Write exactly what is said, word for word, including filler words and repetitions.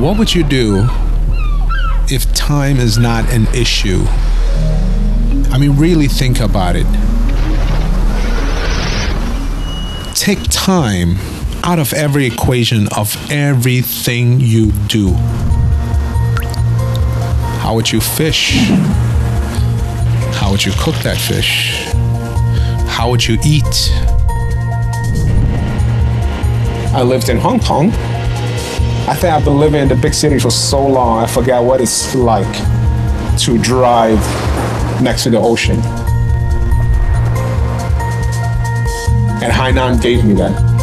What would you do if time is not an issue? I mean, really think about it. Take time out of every equation of everything you do. How would you fish? How would you cook that fish? How would you eat? I lived in Hong Kong. I think I've been living in the big city for so long, I forgot what it's like to drive next to the ocean. And Hainan gave me that.